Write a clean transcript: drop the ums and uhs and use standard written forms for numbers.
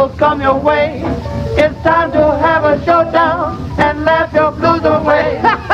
come your way. It's time to have a showdown and laugh your blues away.